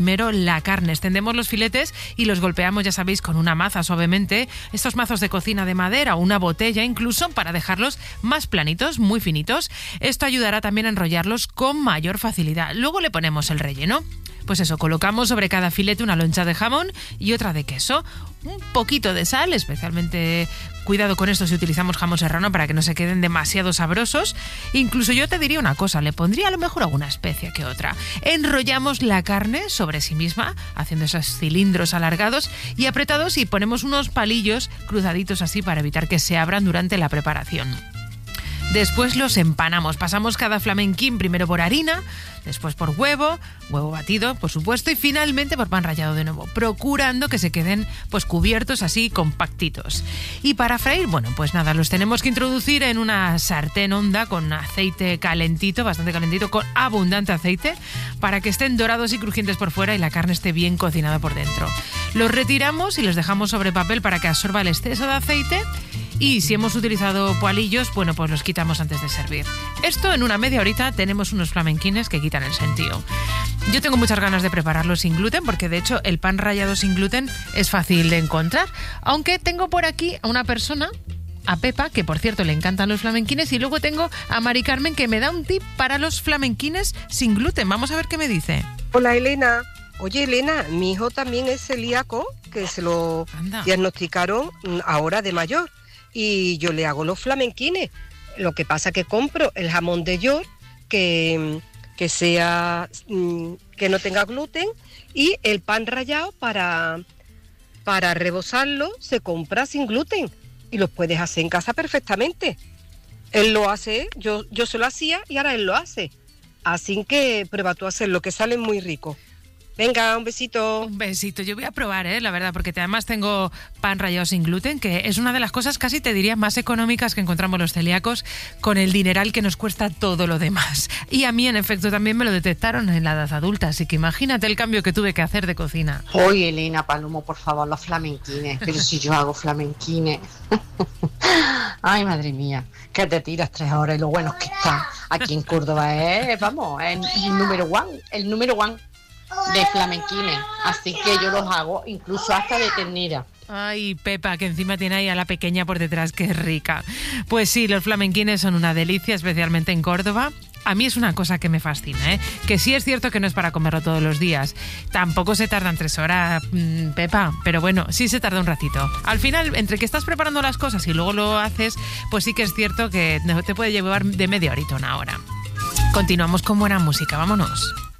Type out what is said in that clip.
Primero la carne, extendemos los filetes y los golpeamos, ya sabéis, con una maza suavemente, estos mazos de cocina de madera o una botella incluso, para dejarlos más planitos, muy finitos. Esto ayudará también a enrollarlos con mayor facilidad. Luego le ponemos el relleno. Pues eso, colocamos sobre cada filete una loncha de jamón y otra de queso, un poquito de sal, especialmente cuidado con esto si utilizamos jamón serrano para que no se queden demasiado sabrosos. Incluso yo te diría una cosa, le pondría a lo mejor alguna especia que otra. Enrollamos la carne sobre sí misma, haciendo esos cilindros alargados y apretados, y ponemos unos palillos cruzaditos así para evitar que se abran durante la preparación. Después los empanamos. Pasamos cada flamenquín primero por harina, después por huevo batido, por supuesto, y finalmente por pan rallado de nuevo, procurando que se queden pues cubiertos así, compactitos. Y para freír, bueno, pues nada, los tenemos que introducir en una sartén honda con aceite calentito, bastante calentito, con abundante aceite, para que estén dorados y crujientes por fuera y la carne esté bien cocinada por dentro. Los retiramos y los dejamos sobre papel para que absorba el exceso de aceite. Y si hemos utilizado palillos, bueno, pues los quitamos antes de servir. Esto en una media horita tenemos unos flamenquines que quitan el sentido. Yo tengo muchas ganas de prepararlo sin gluten, porque de hecho el pan rallado sin gluten es fácil de encontrar. Aunque tengo por aquí a una persona, a Pepa, que por cierto le encantan los flamenquines, y luego tengo a Mari Carmen, que me da un tip para los flamenquines sin gluten. Vamos a ver qué me dice. Hola, Elena. Oye, Elena, mi hijo también es celíaco, que se lo diagnosticaron ahora de mayor. Y yo le hago los flamenquines. Lo que pasa que compro el jamón de York que sea que no tenga gluten, y el pan rallado para rebozarlo se compra sin gluten y los puedes hacer en casa perfectamente. Él lo hace, yo se lo hacía y ahora él lo hace. Así que prueba tú a hacerlo, que sale muy rico. Venga, un besito. Un besito. Yo voy a probar, la verdad, porque además tengo pan rallado sin gluten, que es una de las cosas casi te diría más económicas que encontramos los celíacos, con el dineral que nos cuesta todo lo demás. Y a mí, en efecto, también me lo detectaron en la edad adulta, así que imagínate el cambio que tuve que hacer de cocina. Oye, Elena, Palomo, por favor, los flamenquines. Pero si yo hago flamenquines. Ay, madre mía, que te tiras 3 horas y lo bueno que está. Aquí en Córdoba vamos, el número one de flamenquines, así que yo los hago incluso hasta de ternera. Ay, Pepa, que encima tiene ahí a la pequeña por detrás, que es rica. Pues sí, los flamenquines son una delicia, especialmente en Córdoba. A mí es una cosa que me fascina, que sí es cierto que no es para comerlo todos los días. Tampoco se tardan 3 horas, Pepa, pero bueno, sí se tarda un ratito. Al final, entre que estás preparando las cosas y luego lo haces, pues sí que es cierto que te puede llevar de media horita a 1 hora. Continuamos con buena música, vámonos.